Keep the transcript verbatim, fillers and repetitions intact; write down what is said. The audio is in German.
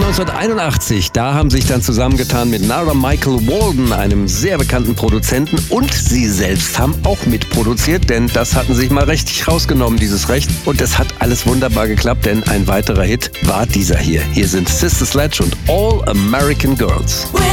neunzehnhunderteinundachtzig, da haben sich dann zusammengetan mit Nara Michael Walden, einem sehr bekannten Produzenten, und sie selbst haben auch mitproduziert, denn das hatten sich mal richtig rausgenommen, dieses Recht. Und es hat alles wunderbar geklappt, denn ein weiterer Hit war dieser hier. Hier sind Sister Sledge und All American Girls.